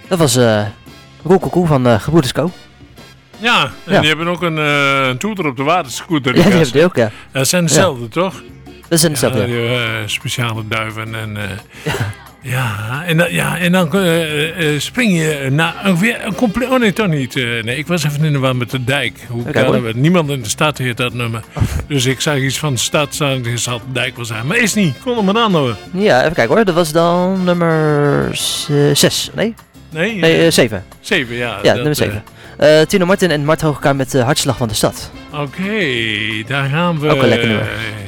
Dat was Roekoekoe van Gebroeders Co. Ja, en die hebben ook een toeter op de waterscooter. Ja, die hebben die ook, ja. Dat zijn dezelfde, toch? Dat zijn dezelfde, ja. Die, speciale duiven en... en dan spring je naar ongeveer een compleet... Oh nee, toch niet. Nee, ik was even in de war met de dijk. Niemand in de stad heet dat nummer. Dus ik zag iets van de stad staan. Het zal de dijk wel zijn. Maar is niet. Kon er maar aan hoor. Ja, even kijken hoor. Dat was dan nummer 6. Nee, 7. 7, ja. Ja, nummer 7. Tino Martin en Mart Hoogkamer met Hartslag van de Stad. Oké, daar gaan we. Ook een lekker nummer.